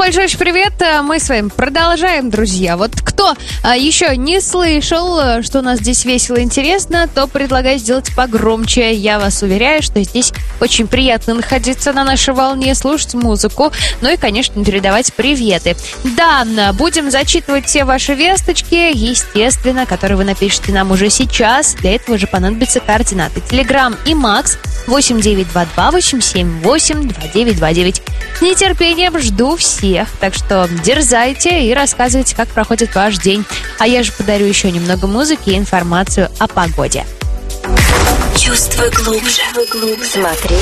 большой привет. Мы с вами продолжаем, друзья. Вот кто еще не слышал, что у нас здесь весело и интересно, то предлагаю сделать погромче. Я вас уверяю, что здесь очень приятно находиться на нашей волне, слушать музыку, ну и, конечно, передавать приветы. Да, будем зачитывать все ваши весточки, естественно, которые вы напишите нам уже сейчас. Для этого же понадобятся координаты. Телеграм и Макс 8922-878-2929. С нетерпением жду всех, так что дерзайте и рассказывайте, как проходит ваш день. А я же подарю еще немного музыки и информацию о погоде. Чувствуй глубже. Смотри